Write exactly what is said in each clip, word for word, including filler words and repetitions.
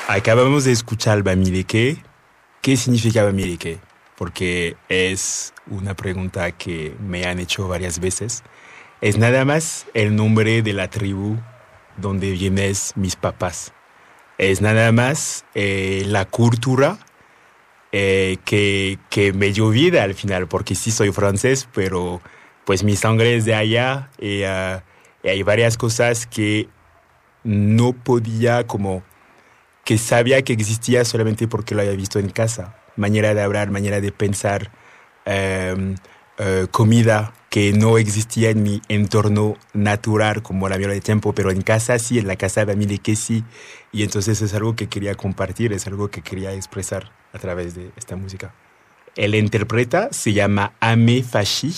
Acabamos de escuchar Bamileke. ¿Qué significa Bamileke? Porque es una pregunta que me han hecho varias veces. Es nada más el nombre de la tribu donde vienen mis papás. Es nada más eh, la cultura eh, que, que me dio vida al final, porque sí soy francés, pero pues mi sangre es de allá y, uh, y hay varias cosas que no podía como... que sabía que existía solamente porque lo había visto en casa. Manera de hablar, manera de pensar, eh, eh, comida que no existía en mi entorno natural como la mayoría del tiempo, pero en casa sí, en la casa de Bamileke sí. Y entonces es algo que quería compartir, es algo que quería expresar a través de esta música. El interpreta se llama Ame Fashi.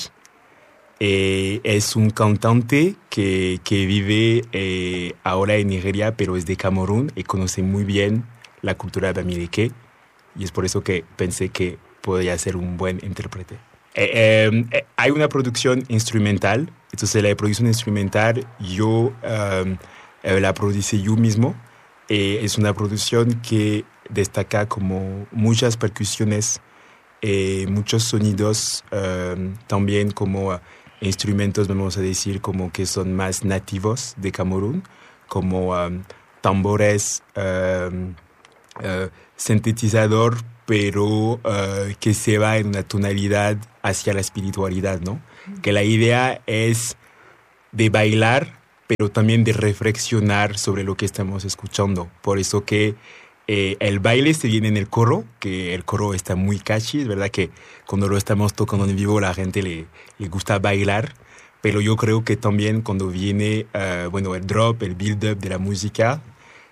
Eh, es un cantante que, que vive eh, ahora en Nigeria, pero es de Camerún y conoce muy bien la cultura de Bamileke. Y es por eso que pensé que podría ser un buen intérprete. Eh, eh, hay una producción instrumental. Entonces la producción instrumental yo um, eh, la producí yo mismo. Eh, es una producción que destaca como muchas percusiones, eh, muchos sonidos, um, también como... Uh, instrumentos, vamos a decir, como que son más nativos de Camerún, como um, tambores, um, uh, sintetizador, pero uh, que se va en una tonalidad hacia la espiritualidad, ¿no? Mm. Que la idea es de bailar, pero también de reflexionar sobre lo que estamos escuchando. Por eso que Eh, el baile se viene en el coro, que el coro está muy catchy, es verdad que cuando lo estamos tocando en vivo la gente le, le gusta bailar, pero yo creo que también cuando viene uh, bueno, el drop, el build-up de la música,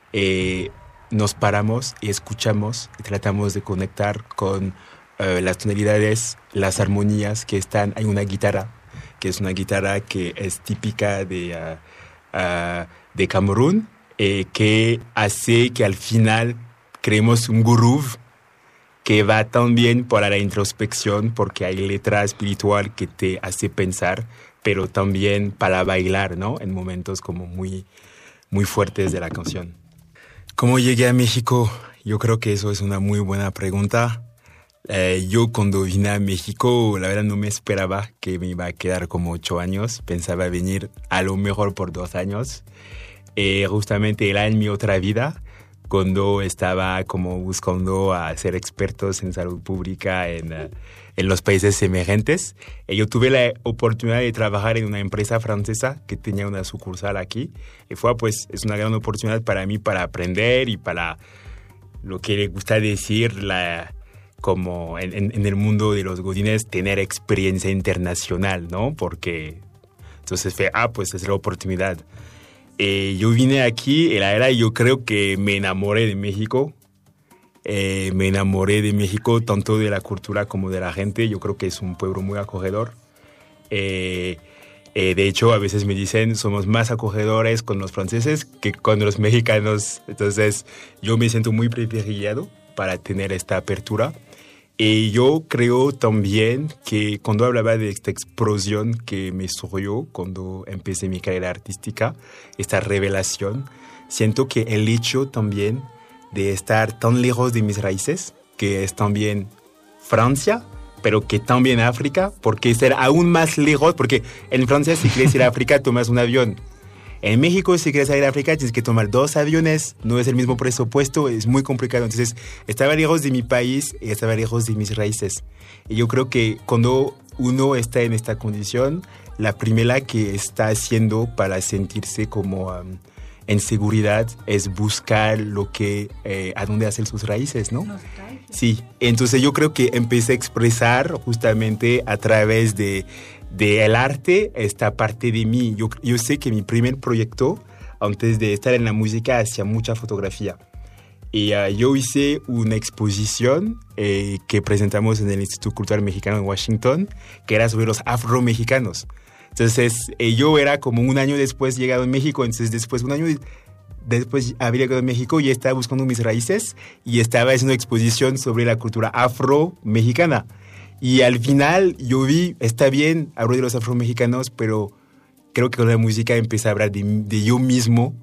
eh, nos paramos y escuchamos y tratamos de conectar con uh, las tonalidades, las armonías que están. Hay una guitarra, que es una guitarra que es típica de, uh, uh, de Camerún, eh, que hace que al final creemos un groove que va también para la introspección, porque hay letra espiritual que te hace pensar, pero también para bailar, ¿no? En momentos como muy, muy fuertes de la canción. ¿Cómo llegué a México? Yo creo que eso es una muy buena pregunta. Eh, yo cuando vine a México, la verdad no me esperaba que me iba a quedar como ocho años. Pensaba venir a lo mejor por dos años. Eh, justamente era en mi otra vida, cuando estaba como buscando a ser expertos en salud pública en, uh, en los países emergentes. Y yo tuve la oportunidad de trabajar en una empresa francesa que tenía una sucursal aquí. Y fue, pues, es una gran oportunidad para mí para aprender y para lo que le gusta decir, la, como en, en, en el mundo de los godines, tener experiencia internacional, ¿no? Porque entonces fue, ah, pues es la oportunidad. Eh, yo vine aquí y la verdad yo creo que me enamoré de México. Eh, me enamoré de México, tanto de la cultura como de la gente. Yo creo que es un pueblo muy acogedor. Eh, eh, de hecho, a veces me dicen, somos más acogedores con los franceses que con los mexicanos. Entonces, yo me siento muy privilegiado para tener esta apertura. Y yo creo también que cuando hablaba de esta explosión que me surgió cuando empecé mi carrera artística, esta revelación, siento que el hecho también de estar tan lejos de mis raíces, que es también Francia, pero que también África, porque ser aún más lejos, porque en Francia si quieres ir a África tomas un avión. En México, si quieres ir a África, tienes que tomar dos aviones, no es el mismo presupuesto, es muy complicado. Entonces, estaba lejos de mi país y estaba lejos de mis raíces. Y yo creo que cuando uno está en esta condición, la primera que está haciendo para sentirse como um, en seguridad es buscar lo que, eh, a dónde hacen sus raíces, ¿no? Sí, entonces yo creo que empecé a expresar justamente a través de... de el arte, esta parte de mí. Yo, yo sé que mi primer proyecto, antes de estar en la música, hacía mucha fotografía. Y uh, yo hice una exposición eh, que presentamos en el Instituto Cultural Mexicano en Washington, que era sobre los afromexicanos. Entonces, eh, yo era como un año después llegado a México, entonces después, un año después había llegado a México y estaba buscando mis raíces y estaba haciendo una exposición sobre la cultura afro-mexicana. Y al final yo vi, está bien, hablo de los afromexicanos, pero creo que con la música empecé a hablar de, de yo mismo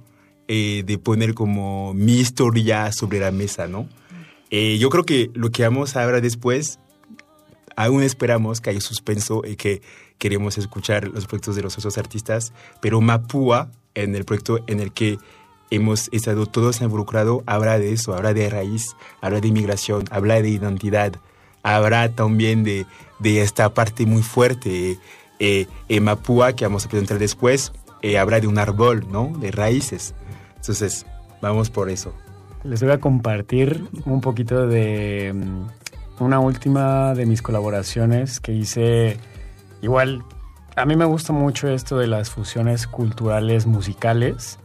eh, de poner como mi historia sobre la mesa, ¿no? Eh, yo creo que lo que vamos a hablar después, aún esperamos que haya suspenso y que queremos escuchar los proyectos de los otros artistas, pero Mapua, en el proyecto en el que hemos estado todos involucrados, habla de eso, habla de raíz, habla de inmigración, habla de identidad, habla también de, de esta parte muy fuerte. Eh, eh, Mapua, que vamos a presentar después, eh, habla de un árbol, ¿no? De raíces. Entonces, vamos por eso. Les voy a compartir un poquito de una última de mis colaboraciones que hice. Igual, a mí me gusta mucho esto de las fusiones culturales musicales.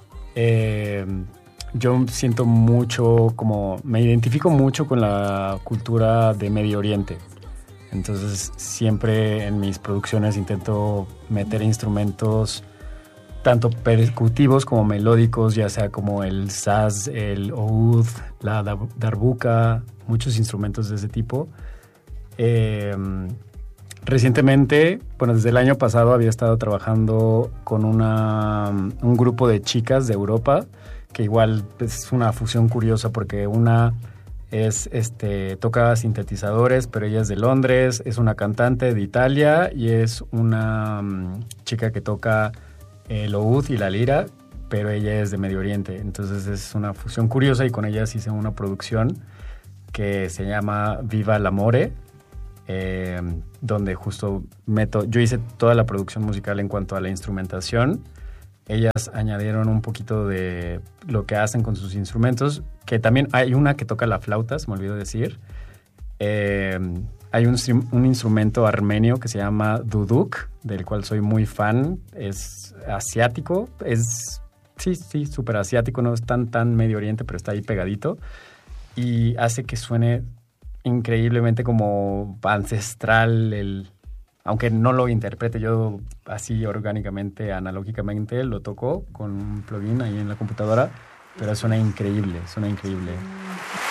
Eh, yo siento mucho, como me identifico mucho con la cultura de Medio Oriente. Entonces, siempre en mis producciones intento meter instrumentos tanto percutivos como melódicos, ya sea como el saz, el oud, la darbuka, muchos instrumentos de ese tipo. Eh, recientemente, bueno, desde el año pasado había estado trabajando con una, un grupo de chicas de Europa, que igual es una fusión curiosa porque una es, este, toca sintetizadores, pero ella es de Londres, es una cantante de Italia y es una um, chica que toca el oud y la lira, pero ella es de Medio Oriente. Entonces es una fusión curiosa y con ellas hice una producción que se llama Viva l'amore, eh, donde justo meto, yo hice toda la producción musical en cuanto a la instrumentación. Ellas añadieron un poquito de lo que hacen con sus instrumentos, que también hay una que toca la flauta, se me olvidó decir. Eh, hay un, un instrumento armenio que se llama duduk, del cual soy muy fan. Es asiático, es, sí, sí, súper asiático, no es tan, tan Medio Oriente, pero está ahí pegadito. Y hace que suene increíblemente como ancestral, el, aunque no lo interprete yo así orgánicamente, analógicamente, lo toco con un plugin ahí en la computadora, pero suena increíble, suena increíble.